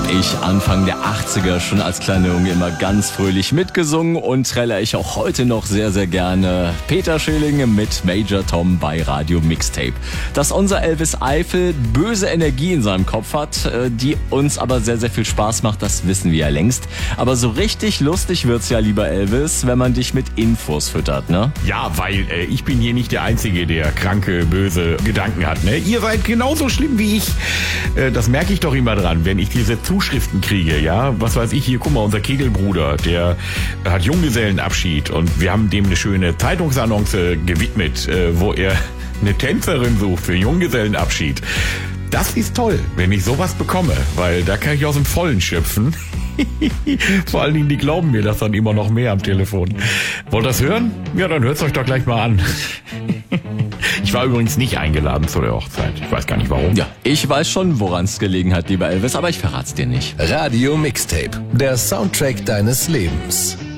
ich Anfang der 80er schon als kleiner Junge immer ganz fröhlich mitgesungen und trällere ich auch heute noch sehr, sehr gerne Peter Schilling mit Major Tom bei Radio Mixtape. Dass unser Elvis Eifel böse Energie in seinem Kopf hat, die uns aber sehr, sehr viel Spaß macht, das wissen wir ja längst. Aber so richtig lustig wird's ja, lieber Elvis, wenn man dich mit Infos füttert, ne? Ja, weil ich bin hier nicht der Einzige, der kranke, böse Gedanken hat, ne? Ihr seid genauso schlimm wie ich. Das merke ich doch immer dran, wenn ich diese Zuschriften kriege, ja? Was weiß ich hier, guck mal, unser Kegelbruder, der hat Junggesellenabschied und wir haben dem eine schöne Zeitungsannonce gewidmet, wo er eine Tänzerin sucht für Junggesellenabschied. Das ist toll, wenn ich sowas bekomme, weil da kann ich aus dem Vollen schöpfen. Vor allen Dingen, die glauben mir das dann immer noch mehr am Telefon. Wollt ihr das hören? Ja, dann hört's euch doch gleich mal an. Ich war übrigens nicht eingeladen zu der Hochzeit. Ich weiß gar nicht warum. Ja, ich weiß schon, woran es gelegen hat, lieber Elvis, aber ich verrat's dir nicht. Radio Mixtape, der Soundtrack deines Lebens.